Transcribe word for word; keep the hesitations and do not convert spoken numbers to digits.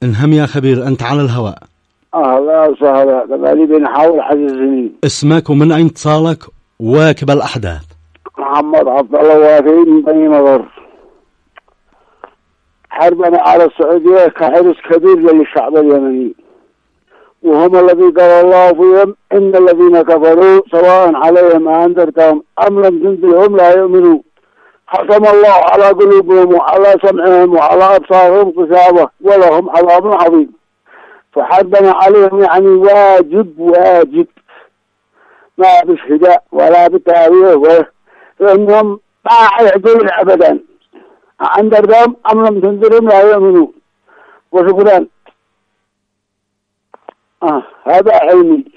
انهم يا خبير، أنت على الهواء. أهلا وسهلا، قبالي بنحاول حجزني. اسمك ومن أين اتصالك واكب الأحداث؟ محمد عبد الله وافي من بني مضر. حربنا على السعودية كحرس كبير للشعب اليمني، وهم الذي قال الله فيهم إن الذين كفروا سواء عليهم أنذرتهم أم لم تنذرهم لا يؤمنون، ختم الله على قلوبهم وعلى سمعهم وعلى أبصارهم غشاوة ولهم عذاب عظيم. فحربنا عليهم يعني واجب واجب، ما بالشهداء ولا بالتاريخ، لأنهم ما يعدون أبدا. أنذرتهم أم لم تنذرهم لا يؤمنون. وشكرا. آه هذا علمي.